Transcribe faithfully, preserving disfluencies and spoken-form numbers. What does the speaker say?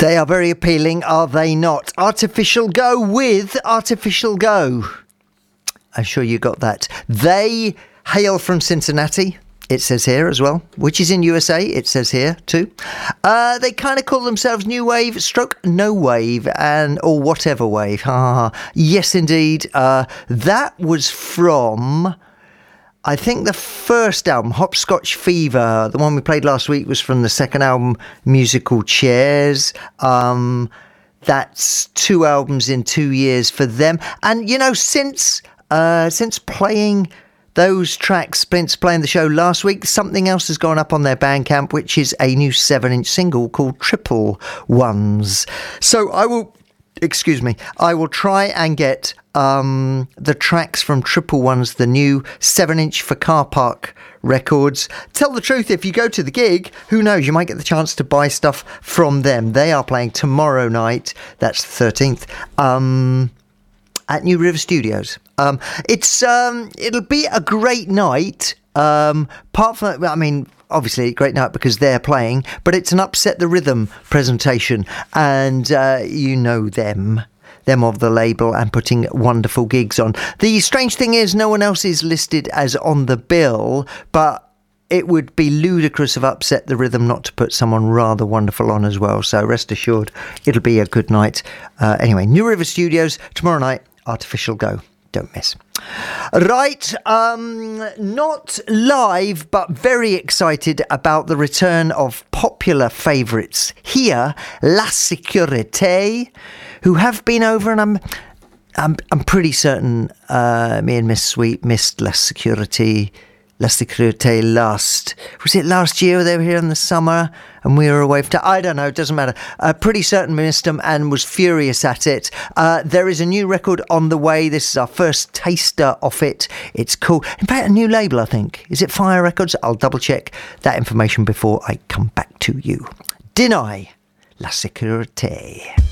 They are very appealing, are they not? Artificial Go with Artificial Go. I'm sure you got that. They hail from Cincinnati, it says here as well, which is in U S A, it says here too. Uh, they kind of call themselves New Wave, stroke no wave, and or whatever wave. Ha ha ha. Yes, indeed. Uh, that was from, I think, the first album, Hopscotch Fever. The one we played last week was from the second album, Musical Chairs. Um, that's two albums in two years for them. And, you know, since uh, since playing those tracks, since playing the show last week, something else has gone up on their Bandcamp, which is a new seven-inch single called Triple Ones. So I will... Excuse me. I will try and get um, the tracks from Triple Ones, the new seven-inch for Car Park Records. Tell the truth, if you go to the gig, who knows, you might get the chance to buy stuff from them. They are playing tomorrow night, that's the thirteenth, um, at New River Studios. Um, it's um, it'll be a great night. Um, apart from, I mean, obviously a great night because they're playing, but it's an Upset the Rhythm presentation, and uh, you know them. Them of the label, and putting wonderful gigs on. The strange thing is no one else is listed as on the bill, but it would be ludicrous of Upset the Rhythm not to put someone rather wonderful on as well. So rest assured, it'll be a good night. Uh, anyway, New River Studios, tomorrow night, Artificial Go. Don't miss. Right, um, not live, but very excited about the return of popular favourites here, La Sécurité, who have been over, and I'm, I'm, I'm pretty certain uh, me and Miss Sweet missed La Sécurité, La Sécurité last, was it last year? They were here in the summer and we were away for, I don't know, it doesn't matter. Uh, pretty certain we missed them and was furious at it. Uh, there is a new record on the way. This is our first taster of it. It's cool. In fact, a new label, I think. Is it Fire Records? I'll double check that information before I come back to you. Deny La Sécurité.